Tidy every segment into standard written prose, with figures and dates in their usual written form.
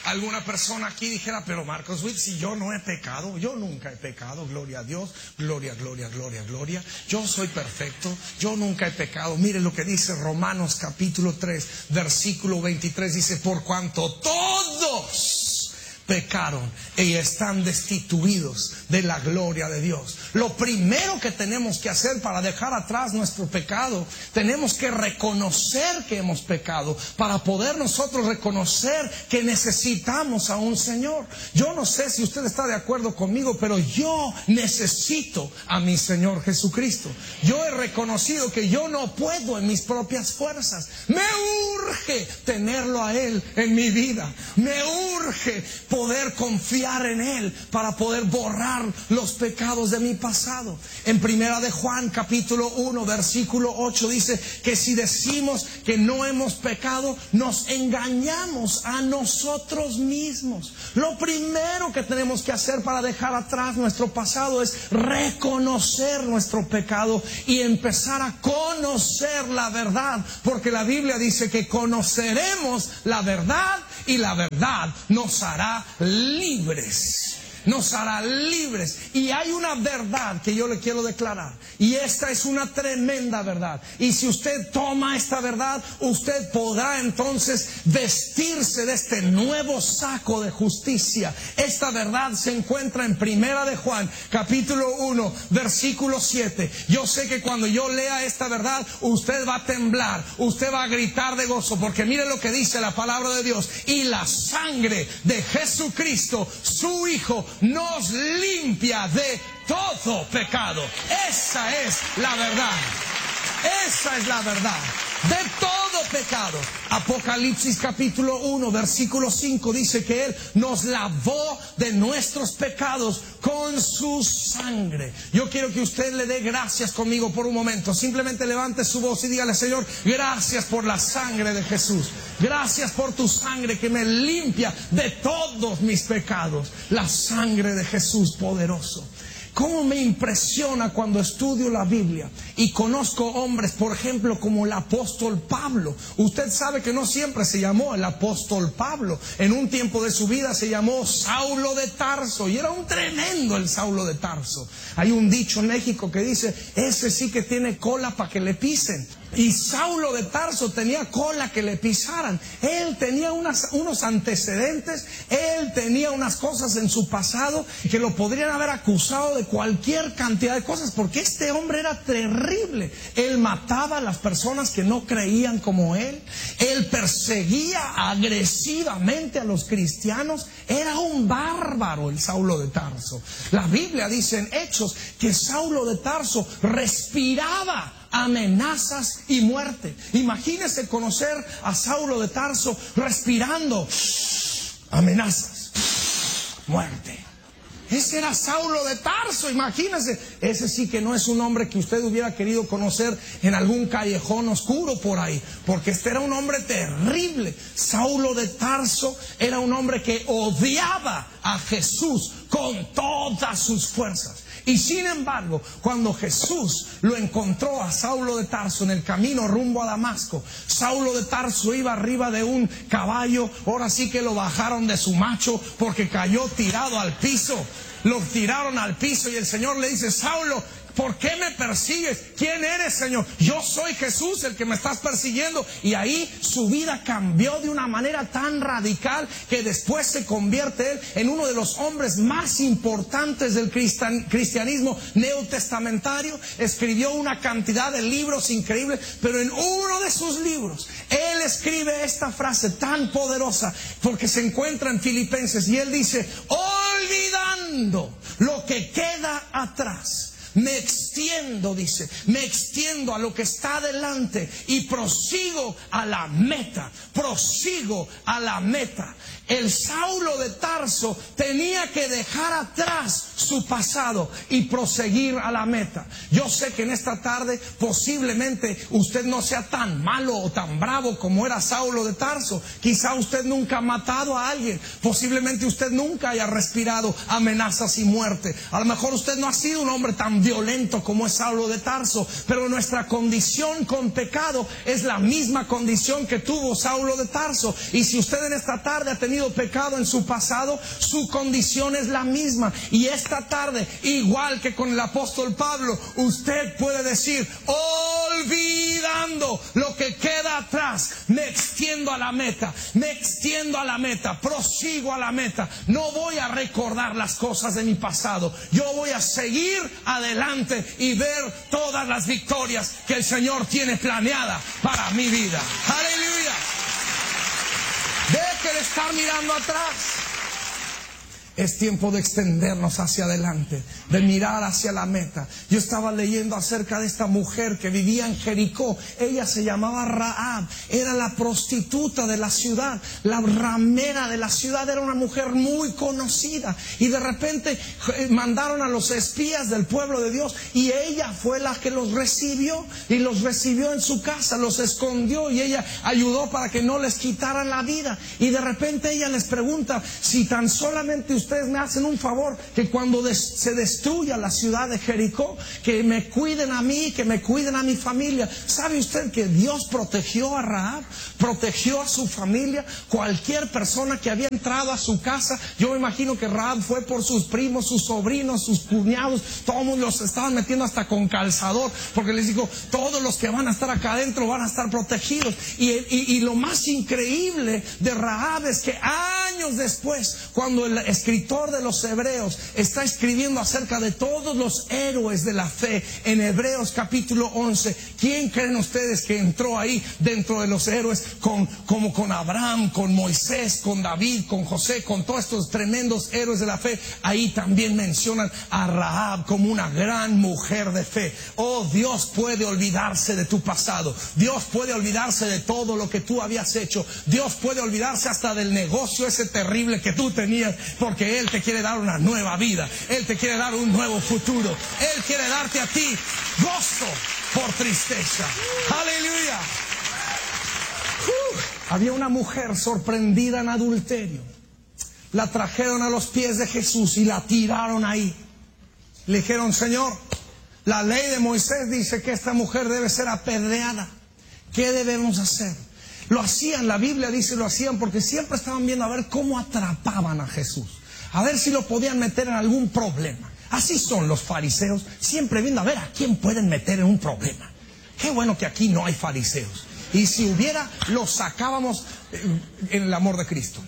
Alguna persona aquí dijera, pero Marcos Witt, si yo no he pecado, yo nunca he pecado, gloria a Dios, gloria, gloria, gloria, gloria. Yo soy perfecto, yo nunca he pecado. Mire lo que dice Romanos capítulo 3, versículo 23, dice, por cuanto todos pecaron y están destituidos de la gloria de Dios. Lo primero que tenemos que hacer para dejar atrás nuestro pecado, tenemos que reconocer que hemos pecado para poder nosotros reconocer que necesitamos a un Señor. Yo no sé si usted está de acuerdo conmigo, pero yo necesito a mi Señor Jesucristo. Yo he reconocido que yo no puedo en mis propias fuerzas. Me urge tenerlo a Él en mi vida. Me urge poder confiar en Él para poder borrar los pecados de mi pasado. En Primera de Juan capítulo 1 versículo 8 dice que si decimos que no hemos pecado, nos engañamos a nosotros mismos. Lo primero que tenemos que hacer para dejar atrás nuestro pasado es reconocer nuestro pecado y empezar a conocer la verdad, porque la Biblia dice que conoceremos la verdad y la verdad nos hará libres. Nos hará libres. Y hay una verdad que yo le quiero declarar, y esta es una tremenda verdad. Y si usted toma esta verdad, usted podrá entonces vestirse de este nuevo saco de justicia. Esta verdad se encuentra en Primera de Juan capítulo 1 versículo 7. Yo sé que cuando yo lea esta verdad, usted va a temblar, usted va a gritar de gozo, porque mire lo que dice la palabra de Dios: y la sangre de Jesucristo, su Hijo, nos limpia de todo pecado. Esa es la verdad. Esa es la verdad. De todo pecado. Apocalipsis capítulo 1 versículo 5 dice que Él nos lavó de nuestros pecados con su sangre. Yo quiero que usted le dé gracias conmigo por un momento. Simplemente levante su voz y dígale: Señor, gracias por la sangre de Jesús. Gracias por tu sangre que me limpia de todos mis pecados. La sangre de Jesús poderoso. ¿Cómo me impresiona cuando estudio la Biblia y conozco hombres, por ejemplo, como el apóstol Pablo? Usted sabe que no siempre se llamó el apóstol Pablo. En un tiempo de su vida se llamó Saulo de Tarso, y era un tremendo el Saulo de Tarso. Hay un dicho en México que dice: ese sí que tiene cola para que le pisen. Y Saulo de Tarso tenía cola que le pisaran. Él tenía unos antecedentes, él tenía unas cosas en su pasado que lo podrían haber acusado de cualquier cantidad de cosas, porque este hombre era terrible. Él mataba a las personas que no creían como él. Él perseguía agresivamente a los cristianos. Era un bárbaro el Saulo de Tarso. La Biblia dice en Hechos que Saulo de Tarso respiraba amenazas y muerte. Imagínese conocer a Saulo de Tarso respirando amenazas, muerte. Ese era Saulo de Tarso, imagínese. Ese sí que no es un hombre que usted hubiera querido conocer en algún callejón oscuro por ahí, porque este era un hombre terrible. Saulo de Tarso era un hombre que odiaba a Jesús con todas sus fuerzas. Y sin embargo, cuando Jesús lo encontró a Saulo de Tarso en el camino rumbo a Damasco, Saulo de Tarso iba arriba de un caballo. Ahora sí que lo bajaron de su macho porque cayó tirado al piso. Lo tiraron al piso y el Señor le dice: Saulo, ¿por qué me persigues? ¿Quién eres, Señor? Yo soy Jesús, el que me estás persiguiendo. Y ahí su vida cambió de una manera tan radical que después se convierte él en uno de los hombres más importantes del cristianismo neotestamentario. Escribió una cantidad de libros increíbles, pero en uno de sus libros él escribe esta frase tan poderosa, porque se encuentra en Filipenses, y él dice: olvidando lo que queda atrás, me extiendo, dice, me extiendo a lo que está delante y prosigo a la meta, prosigo a la meta. El Saulo de Tarso tenía que dejar atrás su pasado y proseguir a la meta. Yo sé que en esta tarde posiblemente usted no sea tan malo o tan bravo como era Saulo de Tarso. Quizá usted nunca ha matado a alguien. Posiblemente usted nunca haya respirado amenazas y muerte. A lo mejor usted no ha sido un hombre tan violento como es Saulo de Tarso, pero nuestra condición con pecado es la misma condición que tuvo Saulo de Tarso. Y si usted en esta tarde ha tenido pecado en su pasado, su condición es la misma. Y esta tarde, igual que con el apóstol Pablo, usted puede decir: olvidando lo que queda atrás, me extiendo a la meta, prosigo a la meta. No voy a recordar las cosas de mi pasado, yo voy a seguir adelante y ver todas las victorias que el Señor tiene planeada para mi vida. Aleluya. Deje de estar mirando atrás. Es tiempo de extendernos hacia adelante, de mirar hacia la meta. Yo estaba leyendo acerca de esta mujer que vivía en Jericó. Ella se llamaba Rahab, era la prostituta de la ciudad, la ramera de la ciudad. Era una mujer muy conocida. Y de repente mandaron a los espías del pueblo de Dios, y ella fue la que los recibió, y los recibió en su casa, los escondió, y ella ayudó para que no les quitaran la vida. Y de repente ella les pregunta: si tan solamente ustedes me hacen un favor, que cuando se destruya la ciudad de Jericó, que me cuiden a mí, que me cuiden a mi familia. ¿Sabe usted que Dios protegió a Rahab? Protegió a su familia. Cualquier persona que había entrado a su casa, yo me imagino que Rahab fue por sus primos, sus sobrinos, sus cuñados. Todos los estaban metiendo hasta con calzador, porque les dijo: todos los que van a estar acá adentro van a estar protegidos. Y lo más increíble de Rahab es que años después, cuando el escritor de los Hebreos está escribiendo acerca de todos los héroes de la fe en Hebreos capítulo 11, ¿quién creen ustedes que entró ahí dentro de los héroes? Como con Abraham, con Moisés, con David, con José, con todos estos tremendos héroes de la fe. Ahí también mencionan a Rahab como una gran mujer de fe. Oh, Dios puede olvidarse de tu pasado. Dios puede olvidarse de todo lo que tú habías hecho. Dios puede olvidarse hasta del negocio ese terrible que tú tenías, porque Él te quiere dar una nueva vida. Él te quiere dar un nuevo futuro. Él quiere darte a ti gozo por tristeza. Aleluya. Había una mujer sorprendida en adulterio. La trajeron a los pies de Jesús y la tiraron ahí. Le dijeron: Señor, la ley de Moisés dice que esta mujer debe ser apedreada. ¿Qué debemos hacer? Lo hacían, la Biblia dice lo hacían porque siempre estaban viendo a ver cómo atrapaban a Jesús, a ver si lo podían meter en algún problema. Así son los fariseos, siempre viendo a ver a quién pueden meter en un problema. Qué bueno que aquí no hay fariseos. Y si hubiera, los sacábamos en el amor de Cristo.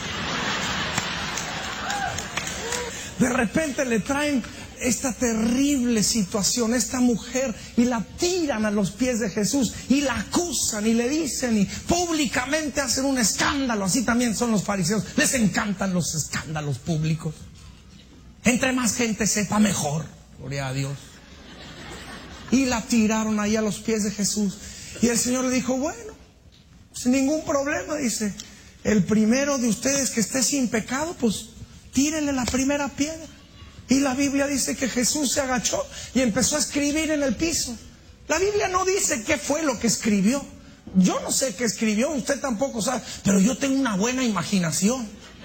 De repente le traen esta terrible situación, esta mujer, y la tiran a los pies de Jesús y la acusan y le dicen, y públicamente hacen un escándalo. Así también son los fariseos, les encantan los escándalos públicos. Entre más gente sepa, mejor. Gloria a Dios. Y la tiraron ahí a los pies de Jesús, y el Señor le dijo: bueno, sin ningún problema, dice, el primero de ustedes que esté sin pecado, pues tírenle la primera piedra. Y la Biblia dice que Jesús se agachó y empezó a escribir en el piso. La Biblia no dice qué fue lo que escribió. Yo no sé qué escribió, usted tampoco sabe, pero yo tengo una buena imaginación.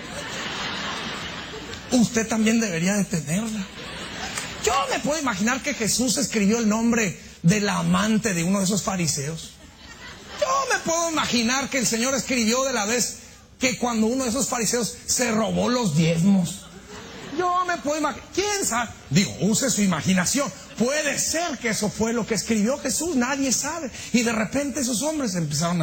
Usted también debería de tenerla. Yo me puedo imaginar que Jesús escribió el nombre del amante de uno de esos fariseos. Yo me puedo imaginar que el Señor escribió de la vez que cuando uno de esos fariseos se robó los diezmos. Yo me puedo imaginar, ¿quién sabe? Digo, use su imaginación. Puede ser que eso fue lo que escribió Jesús, nadie sabe. Y de repente esos hombres empezaron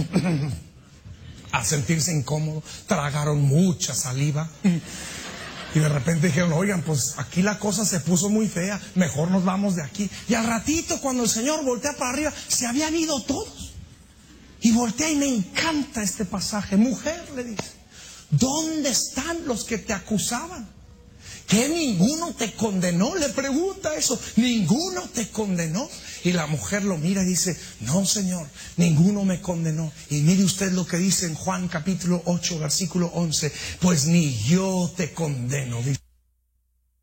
a sentirse incómodos, tragaron mucha saliva. Y de repente dijeron: oigan, pues aquí la cosa se puso muy fea, mejor nos vamos de aquí. Y al ratito, cuando el Señor voltea para arriba, se habían ido todos. Y voltea, y me encanta este pasaje. Mujer, le dice, ¿dónde están los que te acusaban? ¿Que ninguno te condenó? Le pregunta eso. ¿Ninguno te condenó? Y la mujer lo mira y dice: no, Señor, ninguno me condenó. Y mire usted lo que dice en Juan capítulo 8 versículo 11: pues ni yo te condeno, dice.